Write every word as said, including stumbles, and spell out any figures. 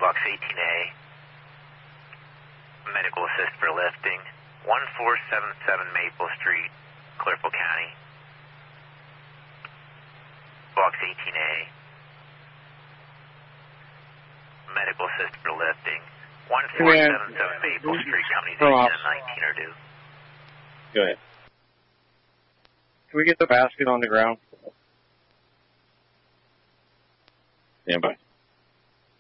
Box eighteen A. Medical assist for lifting. one four seven seven Maple Street, Clearfield County. Box eighteen A. Medical assist for lifting. one four seven seven Maple Street, Companies eighteen and nineteen are due. Go ahead. Can we get the basket on the ground? Stand by.